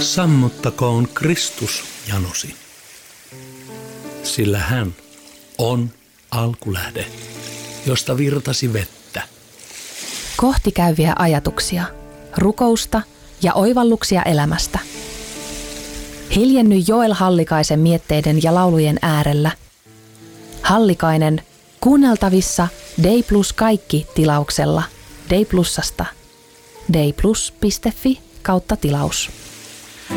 Sammuttakoon Kristus janosi, sillä hän on alkulähde, josta virtasi vettä. Kohti käyviä ajatuksia, rukousta ja oivalluksia elämästä. Hiljenny Joel Hallikaisen mietteiden ja laulujen äärellä. Hallikainen kuunneltavissa Day Plus kaikki -tilauksella Day Plusasta. dayplus.fi/tilaus.